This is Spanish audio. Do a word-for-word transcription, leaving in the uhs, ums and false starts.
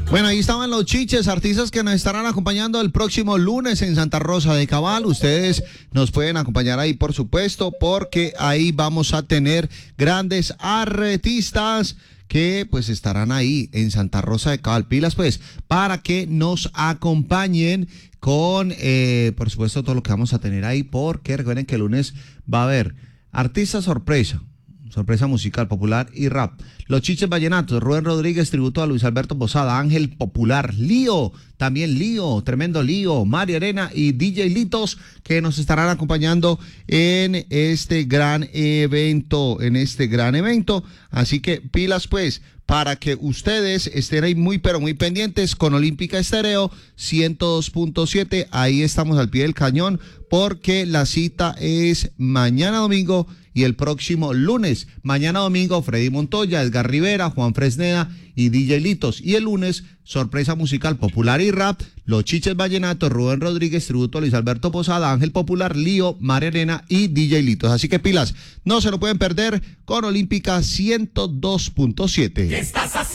Bueno, ahí estaban los Chiches, artistas que nos estarán acompañando el próximo lunes en Santa Rosa de Cabal. Ustedes nos pueden acompañar ahí, por supuesto, porque ahí vamos a tener grandes artistas que pues estarán ahí en Santa Rosa de Cabal. Pilas pues, para que nos acompañen con, eh, por supuesto, todo lo que vamos a tener ahí, porque recuerden que el lunes va a haber artista sorpresa. Sorpresa musical, popular y rap. Los Chiches Vallenatos, Rubén Rodríguez, tributo a Luis Alberto Posada, Ángel Popular, Lío, también Lío, tremendo Lío, Mario Arena y D J Litos, que nos estarán acompañando en este gran evento, en este gran evento. Así que pilas pues, para que ustedes estén ahí muy pero muy pendientes con Olímpica Estéreo ciento dos punto siete. Ahí estamos al pie del cañón, porque la cita es mañana domingo y el próximo lunes. Mañana domingo, Freddy Montoya, Edgar Rivera, Juan Fresneda y D J Litos. Y el lunes, sorpresa musical popular y rap, Los Chiches Vallenatos, Rubén Rodríguez, tributo a Luis Alberto Posada, Ángel Popular, Lío, María Arena y D J Litos. Así que pilas, no se lo pueden perder con Olímpica ciento dos punto siete. ¿Qué estás haciendo?